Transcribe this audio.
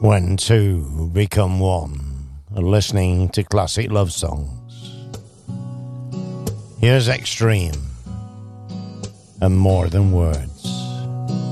When two become one, listening to classic love songs. Here's Extreme and More Than Words.